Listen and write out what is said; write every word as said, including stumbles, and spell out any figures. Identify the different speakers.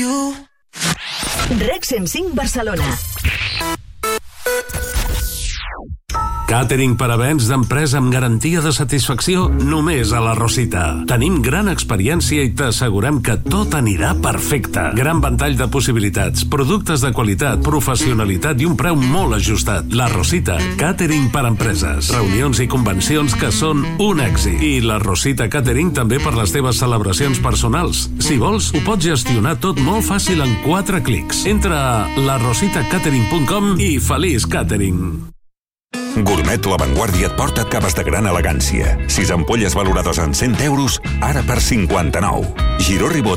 Speaker 1: Rec cent cinc Barcelona.
Speaker 2: Càtering per a events d'empresa amb garantia de satisfacció només a la Rosita. Tenim gran experiència i t'assegurem que tot anirà perfecte. Gran ventall de possibilitats, productes de qualitat, professionalitat i un preu molt ajustat. La Rosita, càtering per a empreses, reunions i convencions que són un èxit. I la Rosita Càtering també per les teves celebracions personals. Si vols, ho pots gestionar tot molt fàcil en quatre clics. Entra a la rosita catering punt com i feliç càtering.
Speaker 3: Gourmet La Vanguardia et porta caves de gran elegància. Sis ampolles valorades en cent euros, ara per cinquanta-nou. Giró Ribó